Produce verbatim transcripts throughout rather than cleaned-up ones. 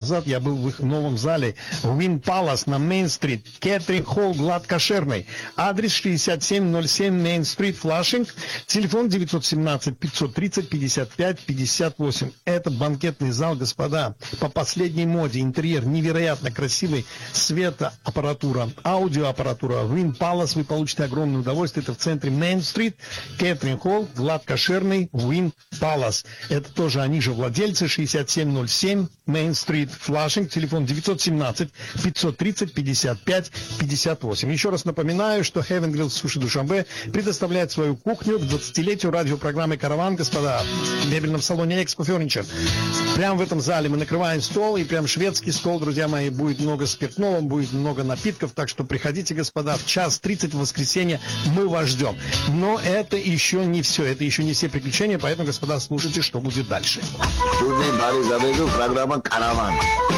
назад я был в их новом зале Wynn Palace на Мейн-стрит. Кетринг Холл гладкошерный. Адрес шестьдесят семь ноль семь Мейн-стрит, Флашинг. Телефон девять один семь пять тридцать пятьдесят пять пятьдесят восемь. Это банкетный зал, господа, по последней моде. Интерьер невероятно красивый. Светоаппаратура, аудиоаппаратура. Wynn Palace, вы получите огромное удовольствие. Это в центре Мейн-стрит. Кетринг Холл гладкошерный Wynn Palace. Это тоже они же владельцы. Шестьдесят семь ноль семь Мейн-стрит, Флашинг. Телефон девять один семь пять тридцать пятьдесят пять пятьдесят восемь. Еще раз напоминаю, что Heaven Grill Суши Душанбе предоставляет свою кухню к двадцатилетию радиопрограммы «Караван», господа, в мебельном салоне Expo Furniture. Прямо в этом зале мы накрываем стол, и прям шведский стол, друзья мои, будет много спиртного, будет много напитков, так что приходите, господа, в час тридцать в воскресенье мы вас ждем. Но это еще не все, это еще не все приключения, поэтому, господа, слушайте, что будет дальше. Программа «Караван».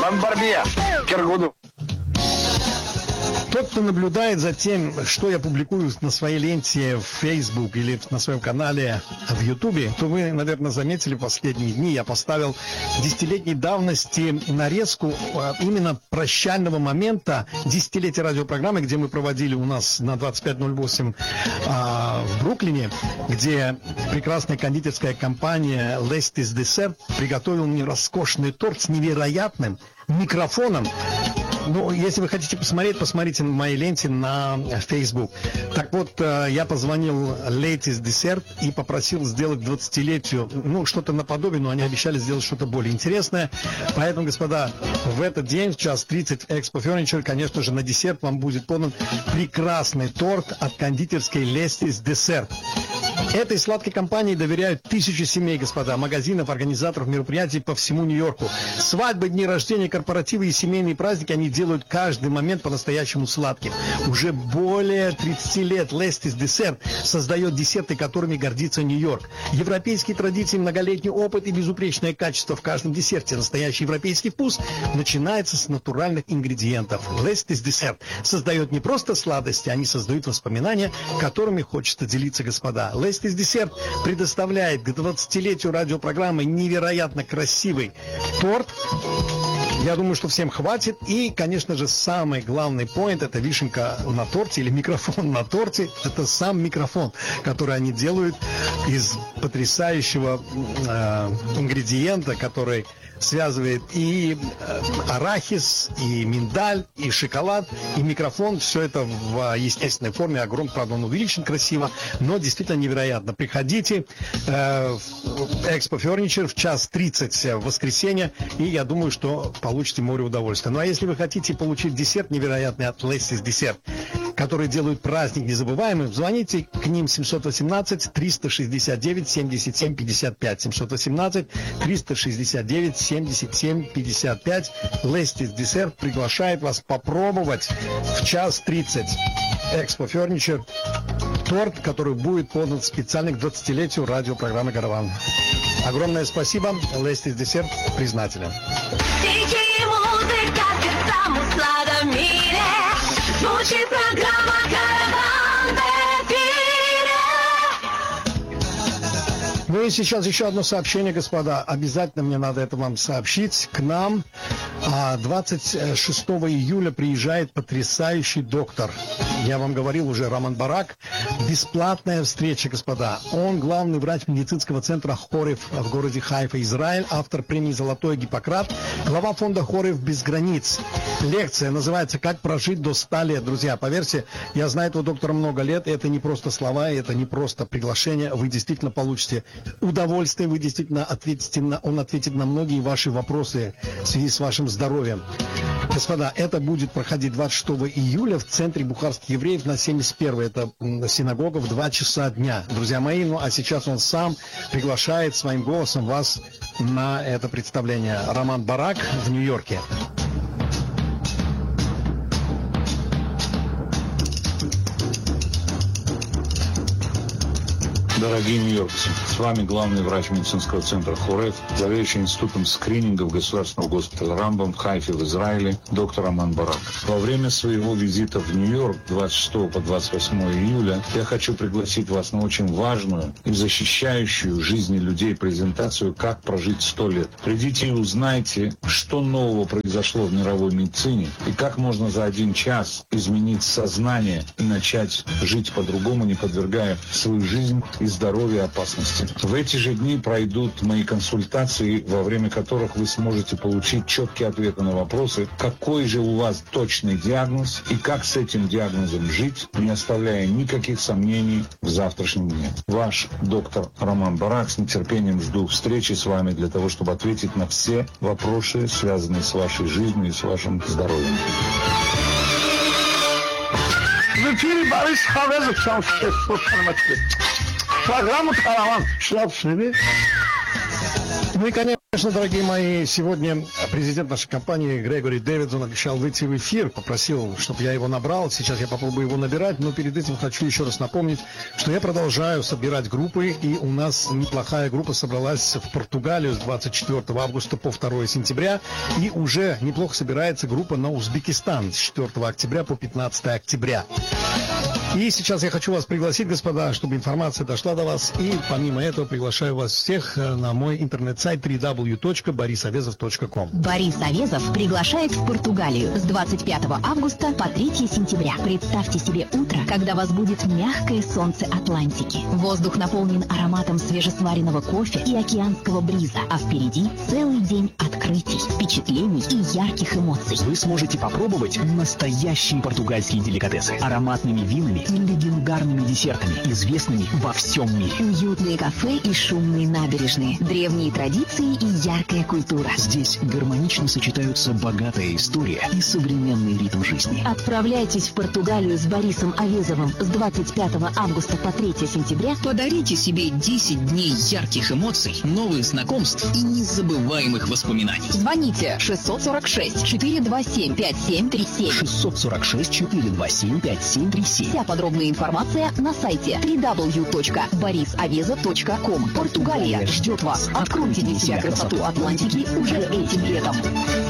Тот, кто наблюдает за тем, что я публикую на своей ленте в Facebook или на своем канале в YouTube, то вы, наверное, заметили, в последние дни я поставил десятилетней давности нарезку именно прощального момента десятилетия радиопрограммы, где мы проводили у нас на двадцать пять ноль восемь а, в Бруклине, где прекрасная кондитерская компания Lesty's Dessert приготовила мне роскошный торт с невероятным микрофоном. Ну, если вы хотите посмотреть, посмотрите на моей ленте на Facebook. Так вот, я позвонил Lesty's Dessert и попросил сделать двадцатилетию, ну, что-то наподобие, но они обещали сделать что-то более интересное. Поэтому, господа, в этот день, в час тридцать, Expo Furniture, конечно же, на десерт вам будет подан прекрасный торт от кондитерской Lesty's Dessert. Этой сладкой компании доверяют тысячи семей, господа, магазинов, организаторов мероприятий по всему Нью-Йорку. Свадьбы, дни рождения, корпоративы и семейные праздники, они делают каждый момент по-настоящему сладким. Уже более тридцати лет Lesty's Dessert создает десерты, которыми гордится Нью-Йорк. Европейские традиции, многолетний опыт и безупречное качество в каждом десерте. Настоящий европейский вкус начинается с натуральных ингредиентов. Lesty's Dessert создает не просто сладости, они создают воспоминания, которыми хочется делиться, господа. Lesty's Dessert предоставляет к двадцатилетию радиопрограммы невероятно красивый торт. Я думаю, что всем хватит. И, конечно же, самый главный поинт — это вишенка на торте или микрофон на торте. Это сам микрофон, который они делают из потрясающего э, ингредиента, который связывает и э, арахис, и миндаль, и шоколад, и микрофон. Все это в естественной форме. Огромный, правда, он увеличен красиво, но действительно невероятно. Приходите э, в Expo Furniture в час тридцать в воскресенье, и я думаю, что получите море удовольствия. Ну а если вы хотите получить десерт невероятный от Lesty's Dessert, которые делают праздник незабываемым, звоните к ним семь один восемь триста шестьдесят девять семьдесят семь пятьдесят пять. семь один восемь триста шестьдесят девять семьдесят семь пятьдесят пять. Lesty's Dessert приглашает вас попробовать в час тридцать Expo Furniture торт, который будет подан специально к двадцатилетию радиопрограммы «Караван». Огромное спасибо. Lesty's Dessert признателен. Звучит программа «Караван» в эфире. Ну и сейчас еще одно сообщение, господа. Обязательно мне надо это вам сообщить. К нам двадцать шестого июля приезжает потрясающий доктор. Я вам говорил уже, Раман Барак. Бесплатная встреча, господа. Он главный врач медицинского центра Хорев в городе Хайфа, Израиль, автор премии «Золотой Гиппократ», глава фонда Хорев без границ. Лекция называется «Как прожить до ста лет». Друзья, поверьте, я знаю этого доктора много лет, и это не просто слова, это не просто приглашение. Вы действительно получите удовольствие, вы действительно ответите на, он ответит на многие ваши вопросы в связи с вашим здоровьем. Господа, это будет проходить двадцать шестого июля в центре бухарских евреев на семьдесят первой. Это синагога в два часа дня. Друзья мои, ну а сейчас он сам приглашает своим голосом вас на это представление. Раман Барак в Нью-Йорке. Дорогие нью-йоркцы, с вами главный врач медицинского центра Хореф, заведующий институтом скринингов Государственного госпиталя Рамбам в Хайфе в Израиле, доктор Роман Барак. Во время своего визита в Нью-Йорк двадцать шестого по двадцать восьмое июля я хочу пригласить вас на очень важную и защищающую жизни людей презентацию «Как прожить сто лет». Придите и узнайте, что нового произошло в мировой медицине и как можно за один час изменить сознание и начать жить по-другому, не подвергая свою жизнь и здоровье опасности. В эти же дни пройдут мои консультации, во время которых вы сможете получить четкие ответы на вопросы, какой же у вас точный диагноз и как с этим диагнозом жить, не оставляя никаких сомнений в завтрашнем дне. Ваш доктор Роман Барак, с нетерпением жду встречи с вами для того, чтобы ответить на все вопросы, связанные с вашей жизнью и с вашим здоровьем. В эфире Борис Авезов, программа «Караван». Ну и, конечно, дорогие мои, сегодня президент нашей компании Грегори Дэвидсон обещал выйти в эфир, попросил, чтобы я его набрал. Сейчас я попробую его набирать, но перед этим хочу еще раз напомнить, что я продолжаю собирать группы, и у нас неплохая группа собралась в Португалию с двадцать четвёртого августа по второе сентября, и уже неплохо собирается группа на Узбекистан с четвёртого октября по пятнадцатое октября. И сейчас я хочу вас пригласить, господа, чтобы информация дошла до вас. И помимо этого приглашаю вас всех на мой интернет-сайт дабл ю дабл ю дабл ю точка борис авезов точка ком. Борис Авезов приглашает в Португалию с двадцать пятого августа по третье сентября. Представьте себе утро, когда вас будет мягкое солнце Атлантики. Воздух наполнен ароматом свежесваренного кофе и океанского бриза. А впереди целый день открытий, впечатлений и ярких эмоций. Вы сможете попробовать настоящие португальские деликатесы ароматными винами и легендарными десертами, известными во всем мире. Уютные кафе и шумные набережные, древние традиции и яркая культура. Здесь гармонично сочетаются богатая история и современный ритм жизни. Отправляйтесь в Португалию с Борисом Авезовым с двадцать пятого августа по третье сентября. Подарите себе десять дней ярких эмоций, новых знакомств и незабываемых воспоминаний. Звоните шестьсот сорок шесть четыреста двадцать семь пятьдесят семь тридцать семь. шестьсот сорок шесть четыреста двадцать семь пятьдесят семь тридцать семь. Вся подробная информация на сайте дабл ю дабл ю дабл ю точка борис авезов точка ком. Португалия ждет вас. Откройте для себя красоту Атлантики уже этим летом.